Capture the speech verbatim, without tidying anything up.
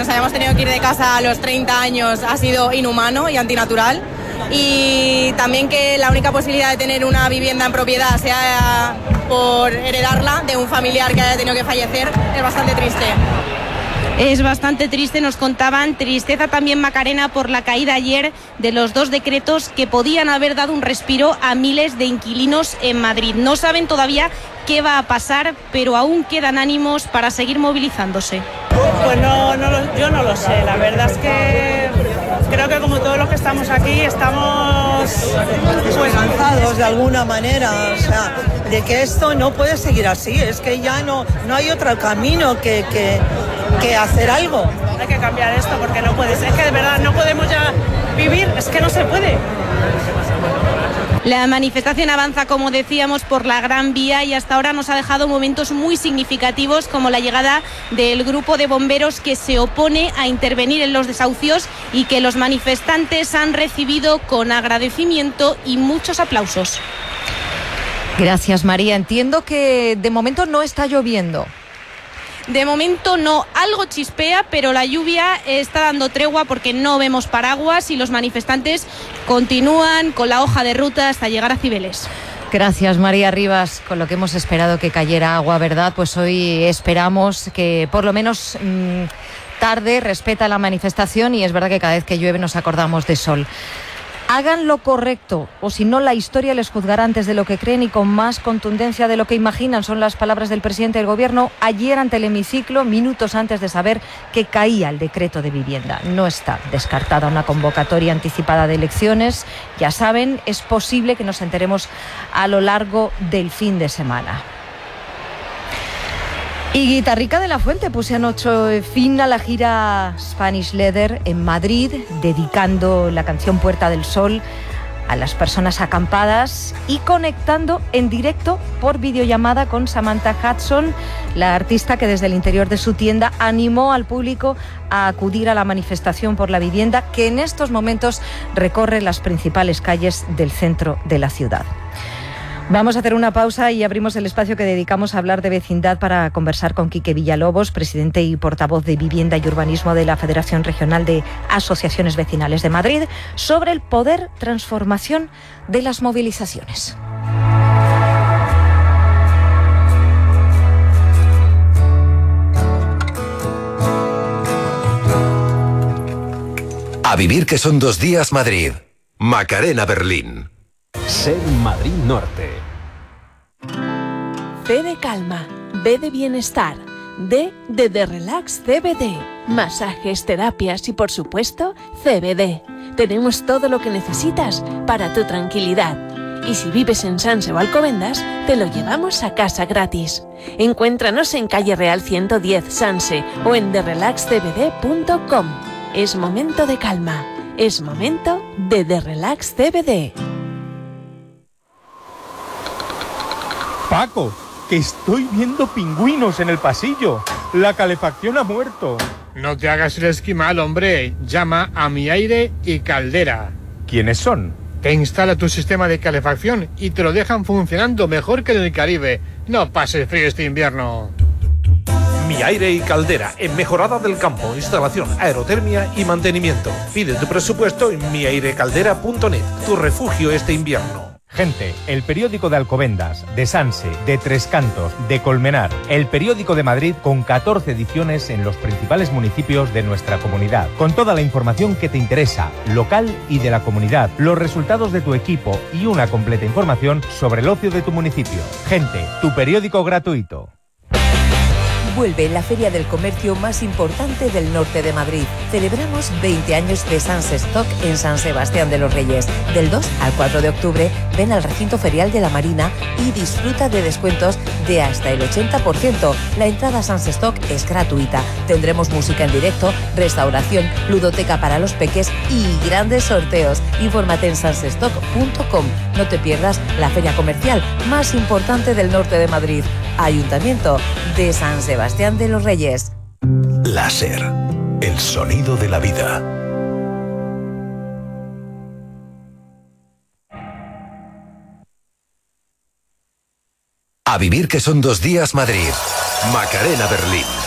nos hayamos tenido que ir de casa a los treinta años ha sido inhumano y antinatural. Y también que la única posibilidad de tener una vivienda en propiedad sea por heredarla de un familiar que haya tenido que fallecer es bastante triste. Es bastante triste, nos contaban. Tristeza también, Macarena, por la caída ayer de los dos decretos que podían haber dado un respiro a miles de inquilinos en Madrid. No saben todavía qué va a pasar, pero aún quedan ánimos para seguir movilizándose. Pues no, no lo, yo no lo sé, la verdad es que creo que como todos los que estamos aquí estamos pues cansados de alguna manera, o sea, de que esto no puede seguir así, es que ya no, no hay otro camino que, que, que hacer algo. Hay que cambiar esto porque no puede ser, es que de verdad no podemos ya vivir, es que no se puede. La manifestación avanza, como decíamos, por la Gran Vía y hasta ahora nos ha dejado momentos muy significativos como la llegada del grupo de bomberos que se opone a intervenir en los desahucios y que los manifestantes han recibido con agradecimiento y muchos aplausos. Gracias, María. Entiendo que de momento no está lloviendo. De momento no, algo chispea, pero la lluvia está dando tregua porque no vemos paraguas y los manifestantes continúan con la hoja de ruta hasta llegar a Cibeles. Gracias, María Rivas. Con lo que hemos esperado que cayera agua, ¿verdad? Pues hoy esperamos que por lo menos mmm, tarde respeta la manifestación y es verdad que cada vez que llueve nos acordamos de sol. Hagan lo correcto, o si no, la historia les juzgará antes de lo que creen y con más contundencia de lo que imaginan. Son las palabras del presidente del Gobierno ayer ante el hemiciclo, minutos antes de saber que caía el decreto de vivienda. No está descartada una convocatoria anticipada de elecciones. Ya saben, es posible que nos enteremos a lo largo del fin de semana. Y Guitarrica de la Fuente pusieron ocho fin a la gira Spanish Leather en Madrid, dedicando la canción Puerta del Sol a las personas acampadas y conectando en directo por videollamada con Samantha Hudson, la artista que desde el interior de su tienda animó al público a acudir a la manifestación por la vivienda que en estos momentos recorre las principales calles del centro de la ciudad. Vamos a hacer una pausa y abrimos el espacio que dedicamos a hablar de vecindad para conversar con Quique Villalobos, presidente y portavoz de Vivienda y Urbanismo de la Federación Regional de Asociaciones Vecinales de Madrid, sobre el poder transformación de las movilizaciones. A vivir que son dos días Madrid. Macarena Berlín. Ser Madrid Norte. C de calma, B de bienestar, D de The Relax C B D, masajes, terapias y por supuesto C B D. Tenemos todo lo que necesitas para tu tranquilidad. Y si vives en Sanse o Alcobendas, te lo llevamos a casa gratis. Encuéntranos en calle Real ciento diez Sanse o en the relax c b d punto com. Es momento de calma, es momento de The Relax C B D. Paco, que estoy viendo pingüinos en el pasillo. La calefacción ha muerto. No te hagas el esquimal, hombre. Llama a Mi Aire y Caldera. ¿Quiénes son? Te instala tu sistema de calefacción y te lo dejan funcionando mejor que en el Caribe. No pases frío este invierno. Mi Aire y Caldera, en Mejorada del Campo, instalación, aerotermia y mantenimiento. Pide tu presupuesto en mi aire caldera punto net, tu refugio este invierno. Gente, el periódico de Alcobendas, de Sanse, de Tres Cantos, de Colmenar, el periódico de Madrid con catorce ediciones en los principales municipios de nuestra comunidad, con toda la información que te interesa, local y de la comunidad, los resultados de tu equipo y una completa información sobre el ocio de tu municipio. Gente, tu periódico gratuito. Vuelve la feria del comercio más importante del norte de Madrid. Celebramos veinte años de Sanse Stock en San Sebastián de los Reyes. Del dos al cuatro de octubre, ven al recinto ferial de la Marina y disfruta de descuentos de hasta el ochenta por ciento. La entrada a Sanse Stock es gratuita. Tendremos música en directo, restauración, ludoteca para los peques y grandes sorteos. Infórmate en sanse stock punto com. No te pierdas la feria comercial más importante del norte de Madrid. Ayuntamiento de San Sebastián de los Reyes. Láser, el sonido de la vida. A vivir que son dos días Madrid. Macarena Berlín.